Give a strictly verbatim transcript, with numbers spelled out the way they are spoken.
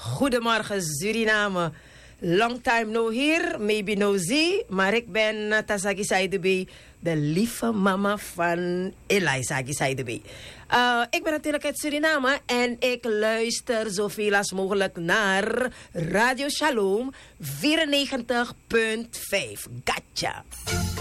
Goedemorgen Suriname. Long time no here, maybe no see. Maar ik ben uh, Tasaki Saidebe, de lieve mama van Eliza Saidebe. Uh, ik ben natuurlijk uit Suriname en ik luister zoveel als mogelijk naar Radio Shalom vierennegentig punt vijf. Gotcha!